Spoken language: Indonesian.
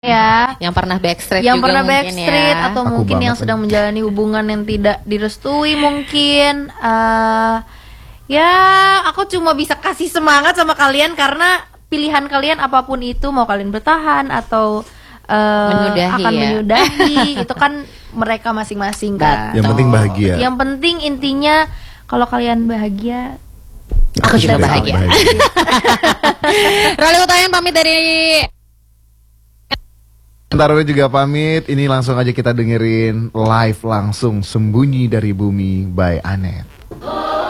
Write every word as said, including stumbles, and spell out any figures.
ya, yang pernah backstreet yang juga pernah mungkin backstreet ya. atau Aku mungkin yang banget sedang lagi. menjalani hubungan yang tidak direstui mungkin. eh ya, aku cuma bisa kasih semangat sama kalian karena pilihan kalian apapun itu, mau kalian bertahan atau eh, Menyudahi akan ya. menyudahi, itu kan mereka masing-masing kan. Yang penting bahagia. Yang penting intinya kalau kalian bahagia, Aku juga ikut bahagia. Roli Utayan pamit dari Tarone juga pamit. Ini langsung aja kita dengerin live langsung Sembunyi dari Bumi by Anet.